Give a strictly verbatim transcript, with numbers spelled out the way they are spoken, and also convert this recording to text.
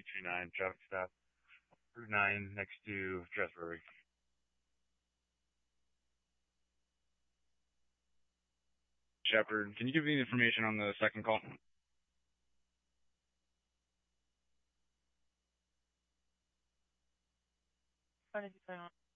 two nine, traffic stop, Route nine next to Strasburg. Shepard, can you give me the information on the second call? What is it going on?